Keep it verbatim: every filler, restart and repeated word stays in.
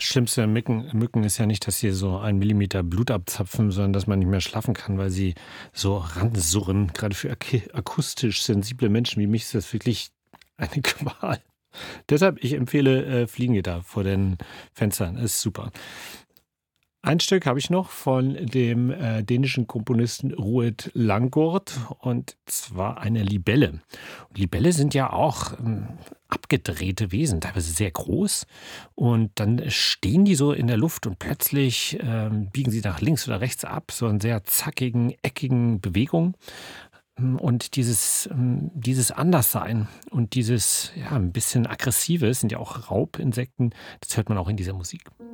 Schlimmste an Mücken Mücken ist ja nicht, dass sie so einen Millimeter Blut abzapfen, sondern dass man nicht mehr schlafen kann, weil sie so ransurren. Gerade für aki akustisch sensible Menschen wie mich ist das wirklich eine Qual. Deshalb, ich empfehle, äh, Fliegengitter vor den Fenstern. Ist super. Ein Stück habe ich noch von dem, äh, dänischen Komponisten Rued Langgaard und zwar eine Libelle. Und Libelle sind ja auch, ähm, abgedrehte Wesen, teilweise sehr groß und dann stehen die so in der Luft und plötzlich, ähm, biegen sie nach links oder rechts ab, so in sehr zackigen, eckigen Bewegungen. Hm, und dieses hm, dieses Anderssein und dieses, ja, 'n bisschen Aggressive, es sind ja auch Raubinsekten, das hört man auch in dieser Musik.